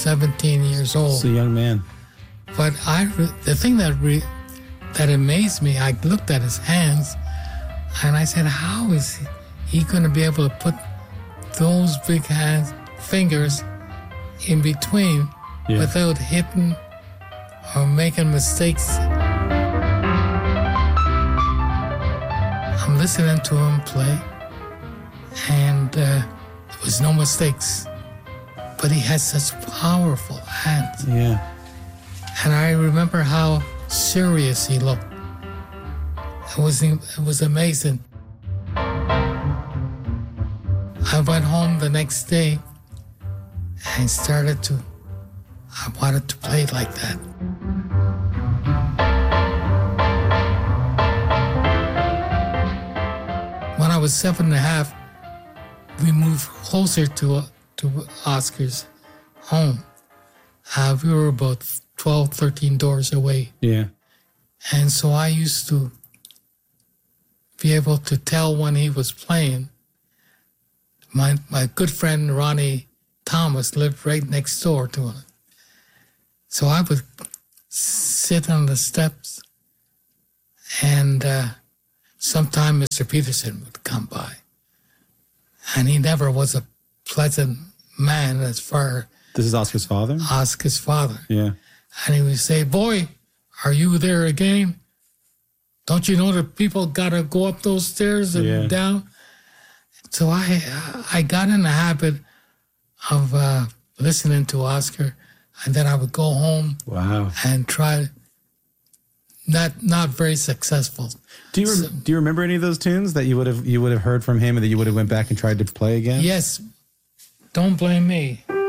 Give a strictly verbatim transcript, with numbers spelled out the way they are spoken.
seventeen years old. He's a young man. But I, the thing that re, that amazed me, I looked at his hands, and I said, "How is he, he going to be able to put those big hands, fingers, in between Yeah. without hitting or making mistakes?" I'm listening to him play, and uh, there was no mistakes. But he had such powerful hands. Yeah. And I remember how serious he looked. It was, it was amazing. I went home the next day and started to, I wanted to play like that. When I was seven and a half, we moved closer to, to Oscar's home. Uh, we were about twelve, thirteen doors away. Yeah. And so I used to be able to tell when he was playing. My my good friend Ronnie Thomas lived right next door to him. So I would sit on the steps, and uh, sometime Mister Peterson would come by. And he never was a pleasant man as far This is Oscar's father? as Oscar's father. Yeah. And he would say, "Boy, are you there again? Don't you know that people got to go up those stairs and Yeah. down?" So I I got in the habit of uh, listening to Oscar, and then I would go home Wow. and try. Not not very successful. Do you rem- do you remember any of those tunes that you would have you would have heard from him and that you would have went back and tried to play again? Yes, Don't Blame Me.